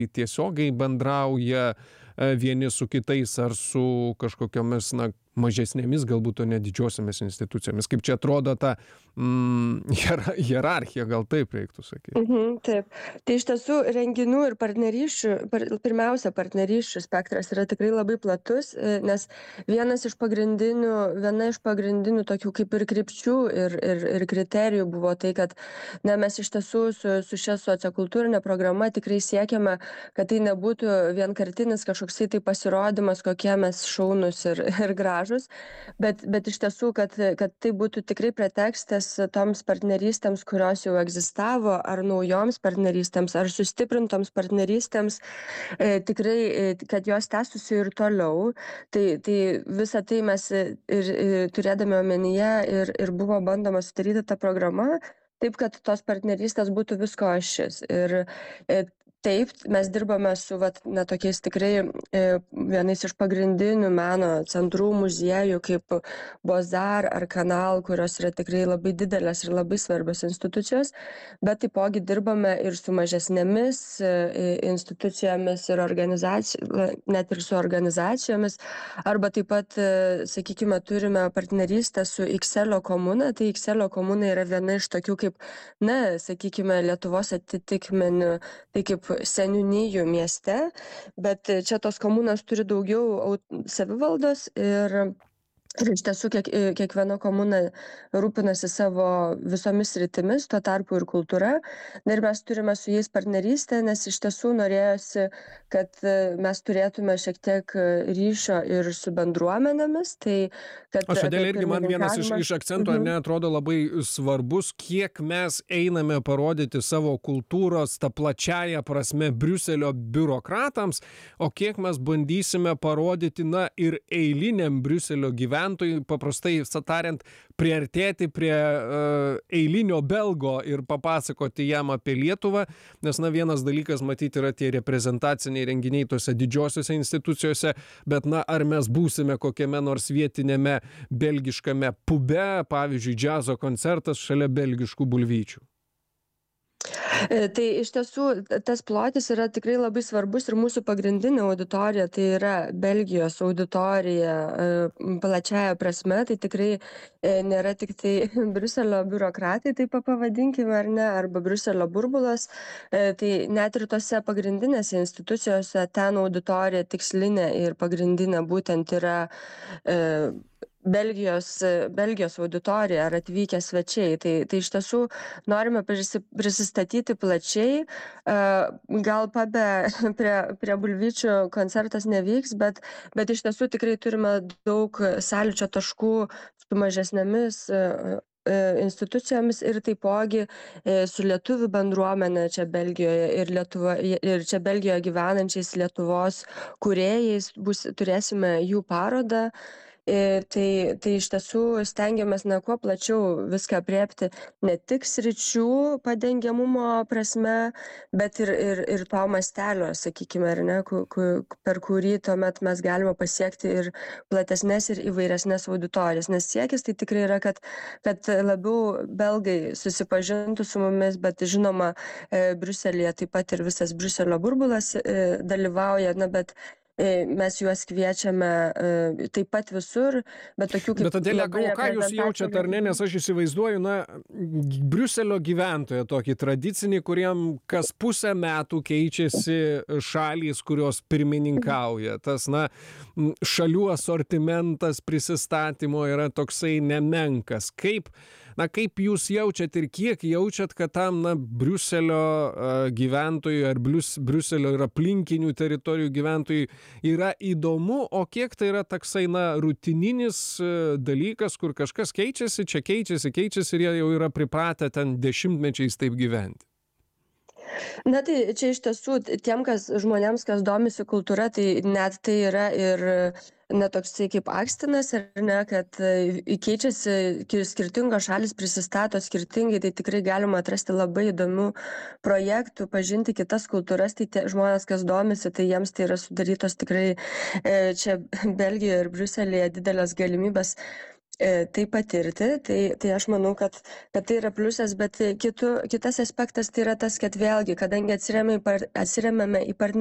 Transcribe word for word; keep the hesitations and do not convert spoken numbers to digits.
tiesiogiai bendrauja e, vieni su kitais ar su kažkokiomis na, mažesnėmis, galbūt o ne didžiosiomis institucijomis. Kaip čia atrodo ta mm, hier- hierarchija, gal taip reiktų sakyti. Mhm, taip. Tai iš tiesų renginių ir partnerysčių, par, pirmiausia, partnerysčių spektras yra tikrai labai platus, e, nes vienas iš pagrindinių, viena iš pagrindinių tokių kaip ir krypčių ir, ir, ir kriterijų buvo tai, kad na, mes iš tiesų su, su šia sociokultūrinė programa tikrai siekiame, kad tai nebūtų vienkartinis kažkoksai tai pasirodymas, kokie mes šaunus ir, ir gražus, bet, bet iš tiesų, kad, kad tai būtų tikrai pretekstas toms partnerystėms, kurios jau egzistavo, ar naujoms partnerystėms, ar sustiprintoms partnerystėms, e, tikrai, e, kad jos tęstųsi ir toliau. Tai, tai visą tai mes ir, ir turėdami omenyje ir, ir buvo bandoma sudaryti tą programą, taip, kad tos partnerystės būtų visko ašis. Ir e, taip, mes dirbame su vat, na, tokiais tikrai e, vienais iš pagrindinių meno centrų, muziejų, kaip Bozar ar Kanal, kurios yra tikrai labai didelės ir labai svarbios institucijos, bet taipogi dirbame ir su mažesnėmis e, institucijomis ir organizacijomis, net ir su organizacijomis, arba taip pat, e, sakykime, turime partnerystę su Ikselio komuna, tai Ikselio komuna yra viena iš tokių kaip, na, sakykime, Lietuvos atitikmenių, tai kaip seniūnijų mieste, bet čia tos komunos turi daugiau au- savivaldos ir Ir iš tiesų kiek, kiekviena komuna rūpinasi savo visomis sritimis, tuo tarpu ir kultūra. Na ir mes turime su jais partnerystę, nes iš tiesų norėjosi, kad e, mes turėtume šiek tiek ryšio ir su bendruomenėmis. Tai, kad Aš apie Adėlė irgi man vienas iš, pirmininkavimas- iš akcentų, ar Mhm. ne, atrodo labai svarbus, kiek mes einame parodyti savo kultūros tą plačiają prasme Briuselio biurokratams, o kiek mes bandysime parodyti, na, ir eiliniam Briuselio gyventojui, paprastai tariant, priartėti prie uh, eilinio belgo ir papasakoti jam apie Lietuvą, nes, na, vienas dalykas matyti yra tie reprezentaciniai renginiai tose didžiosiose institucijose, bet, na, ar mes būsime kokiame nors vietinėme belgiškame pube, pavyzdžiui, džiazo koncertas šalia belgiškų bulvyčių. E, Tai iš tiesų tas plotis yra tikrai labai svarbus ir mūsų pagrindinė auditorija, tai yra Belgijos auditorija e, plačiaja prasme, tai tikrai e, nėra tik tai Briuselio biurokratai, taip pavadinkime, ar ne, arba Briuselio burbulas, e, tai net ir tose pagrindinėse institucijose ten auditorija tikslinė ir pagrindinė būtent yra e, Belgijos, Belgijos auditorija ar atvykę svečiai. Tai, tai iš tiesų norime prisi- prisistatyti plačiai. E, Gal pabe prie, prie bulvyčių koncertas nevyks, bet, bet iš tiesų tikrai turime daug sąlyčio taškų su mažesnėmis e, e, institucijomis ir taipogi e, su lietuvių bendruomenė čia Belgijoje ir, Lietuva, ir čia Belgijoje gyvenančiais Lietuvos kūrėjais bus, turėsime jų parodą. E, Tai, tai iš tiesų stengiamės na, kuo plačiau viską apriepti ne tik sričių padengiamumo prasme, bet ir, ir, ir to mastelio, sakykime, ar ne, ku, ku, per kurį tuomet mes galime pasiekti ir platesnės ir įvairesnės auditorijas. Nes siekis tai tikrai yra, kad, kad labiau belgai susipažintų su mumis, bet žinoma, e, Briuselėje taip pat ir visas Briuselio burbulas e, dalyvauja, na, bet e, mes juos kviečiame e, taip pat visur, bet tokių kaip Bet Adėlė, labai o ką jūs jaučiat, ar ne, nes aš įsivaizduoju, na, Briuselio gyventoją tokį tradicinį, kuriem kas pusę metų keičiasi šalys, kurios pirmininkauja. Tas, na, šalių asortimentas prisistatymo yra toksai nemenkas. Kaip, na, kaip jūs jaučiat ir kiek jaučiat, kad tam, na, Briuselio uh, gyventojui ar Brius, Briuselio ir aplinkinių teritorijų gyventojui yra įdomu, o kiek tai yra toksai, na, rutininis uh, dalykas, kur kažkas keičiasi, čia keičiasi, keičiasi ir jie jau yra pripratę ten dešimtmečiais taip gyventi. Na tai čia iš tiesų tiem, kas žmonėms, kas domisi kultūra, tai net tai yra ir netoksai kaip akstinas, ar ne, kad e, keičiasi, ki- skirtingos šalis prisistato skirtingai, tai tikrai galima atrasti labai įdomių projektų, pažinti kitas kultūras, tai tie žmonės, kas domisi, tai jiems tai yra sudarytos tikrai e, čia Belgijoje ir Briuselėje didelės galimybės tai patirti, tai, tai aš manau, kad, kad tai yra pliusas, bet kitu, kitas aspektas tai yra tas, kad vėlgi, kadangi atsiremiame į, par, atsiremiame į partnerystę,